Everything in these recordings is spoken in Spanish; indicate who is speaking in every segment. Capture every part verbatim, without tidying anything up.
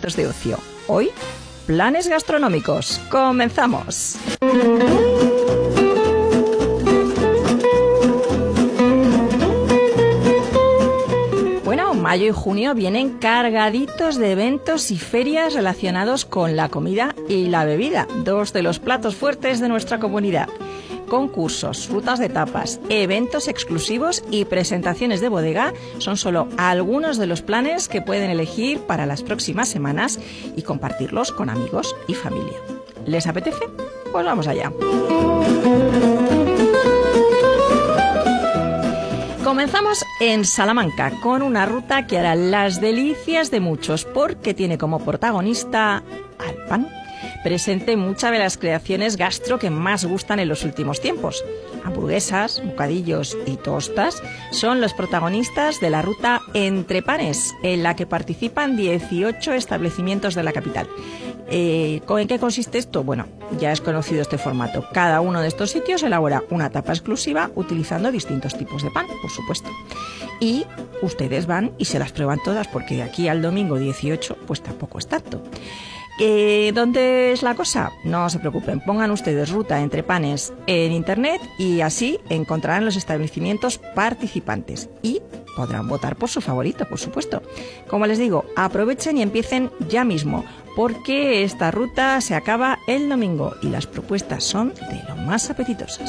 Speaker 1: de ocio. Hoy, planes gastronómicos. ¡Comenzamos! Bueno, mayo y junio vienen cargaditos de eventos y ferias relacionados con la comida y la bebida, dos de los platos fuertes de nuestra comunidad. Concursos, rutas de tapas, eventos exclusivos y presentaciones de bodega son solo algunos de los planes que pueden elegir para las próximas semanas y compartirlos con amigos y familia. ¿Les apetece? Pues vamos allá. Comenzamos en Salamanca con una ruta que hará las delicias de muchos porque tiene como protagonista al pan. Presente muchas de las creaciones gastro que más gustan en los últimos tiempos. Hamburguesas, bocadillos y tostas son los protagonistas de la ruta Entre Panes, en la que participan dieciocho establecimientos de la capital. Eh, ¿En qué consiste esto? Bueno, ya es conocido este formato. Cada uno de estos sitios elabora una tapa exclusiva utilizando distintos tipos de pan, por supuesto. Y ustedes van y se las prueban todas porque de aquí al domingo dieciocho pues tampoco es tanto. Eh, ¿Dónde es la cosa? No se preocupen, pongan ustedes ruta Entre Panes en internet y así encontrarán los establecimientos participantes y podrán votar por su favorito, por supuesto. Como les digo, aprovechen y empiecen ya mismo porque esta ruta se acaba el domingo y las propuestas son de lo más apetitosas.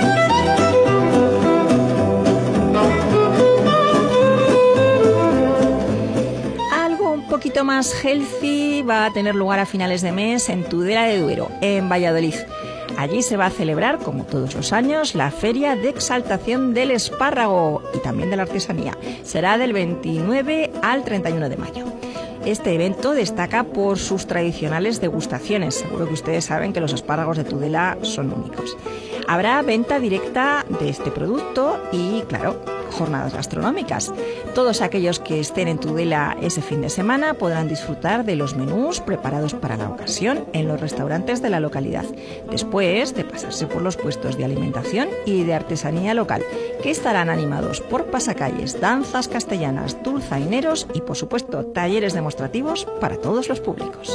Speaker 1: Un poquito más healthy va a tener lugar a finales de mes en Tudela de Duero, en Valladolid. Allí se va a celebrar, como todos los años, la Feria de Exaltación del Espárrago y también de la artesanía. Será del veintinueve al treinta y uno de mayo. Este evento destaca por sus tradicionales degustaciones. Seguro que ustedes saben que los espárragos de Tudela son únicos. Habrá venta directa de este producto y, claro, jornadas gastronómicas. Todos aquellos que estén en Tudela ese fin de semana podrán disfrutar de los menús preparados para la ocasión en los restaurantes de la localidad, después de pasarse por los puestos de alimentación y de artesanía local, que estarán animados por pasacalles, danzas castellanas, dulzaineros y, por supuesto, talleres demostrativos para todos los públicos.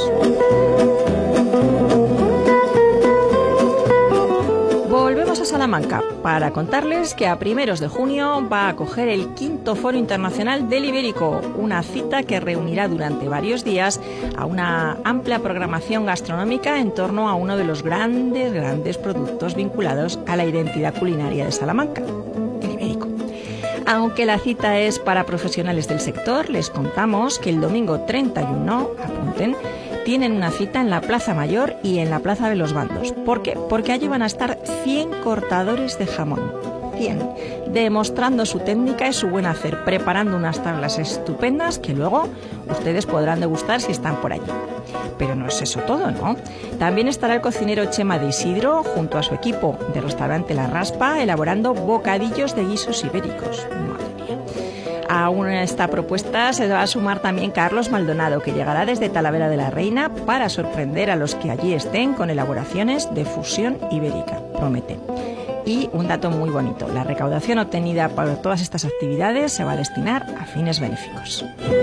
Speaker 1: Volvemos a Salamanca para contarles que a primeros de junio va a acoger el quinto Foro Internacional del Ibérico, una cita que reunirá durante varios días a una amplia programación gastronómica en torno a uno de los grandes, grandes productos vinculados a la identidad culinaria de Salamanca, el ibérico. Aunque la cita es para profesionales del sector, les contamos que el domingo treinta y uno, apunten, tienen una cita en la Plaza Mayor y en la Plaza de los Bandos. ¿Por qué? Porque allí van a estar cien cortadores de jamón. cien. Demostrando su técnica y su buen hacer, preparando unas tablas estupendas que luego ustedes podrán degustar si están por allí. Pero no es eso todo, ¿no? También estará el cocinero Chema de Isidro junto a su equipo de restaurante La Raspa elaborando bocadillos de guisos ibéricos. Madre mía. A esta propuesta se va a sumar también Carlos Maldonado, que llegará desde Talavera de la Reina para sorprender a los que allí estén con elaboraciones de fusión ibérica. Promete. Y un dato muy bonito, la recaudación obtenida por todas estas actividades se va a destinar a fines benéficos.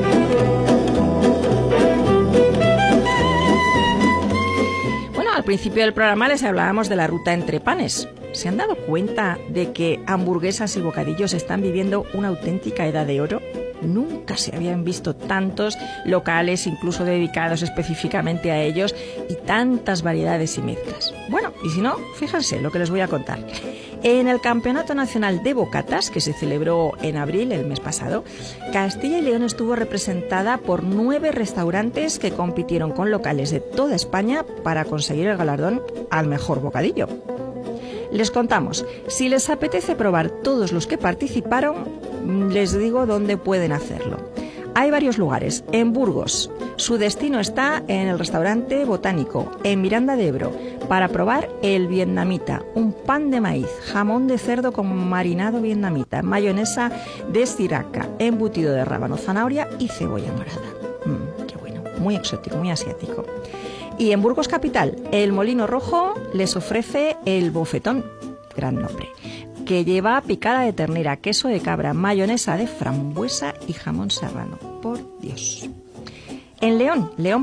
Speaker 1: Bueno, al principio del programa les hablábamos de la ruta Entre Panes. ¿Se han dado cuenta de que hamburguesas y bocadillos están viviendo una auténtica edad de oro? Nunca se habían visto tantos locales, incluso dedicados específicamente a ellos, y tantas variedades y mezclas. Bueno, y si no, fíjense lo que les voy a contar. En el Campeonato Nacional de Bocatas, que se celebró en abril, el mes pasado, Castilla y León estuvo representada por nueve restaurantes que compitieron con locales de toda España para conseguir el galardón al mejor bocadillo. Les contamos, si les apetece probar todos los que participaron, les digo dónde pueden hacerlo. Hay varios lugares. En Burgos, su destino está en el restaurante Botánico, en Miranda de Ebro, para probar el vietnamita, un pan de maíz, jamón de cerdo con marinado vietnamita, mayonesa de sriracha, embutido de rábano, zanahoria y cebolla morada. Mm, qué bueno, muy exótico, muy asiático. Y en Burgos Capital, el Molino Rojo les ofrece el bofetón, gran nombre, que lleva picada de ternera, queso de cabra, mayonesa de frambuesa y jamón serrano. Por Dios. En León, León